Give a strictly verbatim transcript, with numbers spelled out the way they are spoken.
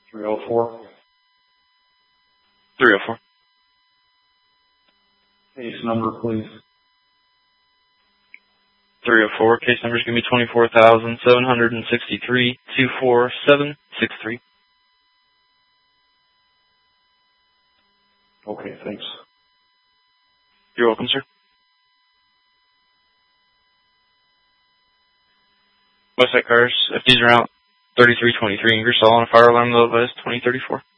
three oh four. three oh four. Case number, please. three oh four. Case number is going to be twenty-four thousand seven hundred sixty-three two four seven six three. Okay, thanks. You're welcome, sir. Westside cars, F Ds are out thirty-three twenty-three Ingersoll on a fire alarm low advised twenty thirty-four.